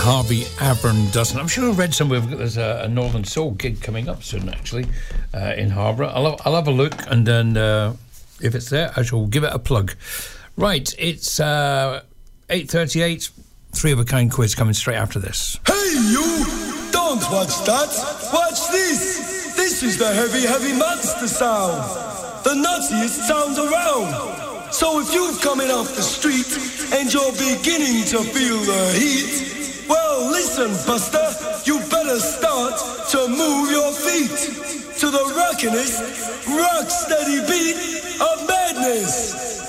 Harvey Avern doesn't. I'm sure I read somewhere there's a Northern Soul gig coming up soon, actually, in Harborough. I'll have a look, and then if it's there, I shall give it a plug. Right, it's 8:38. Three of a kind quiz coming straight after this. Hey, you! Don't watch that! Watch this! This is the heavy monster sound! The nuttiest sound around! So if you're coming off the street and you're beginning to feel the heat, well, listen, Buster, you better start to move your feet to the rockin'est, rock-steady beat of madness.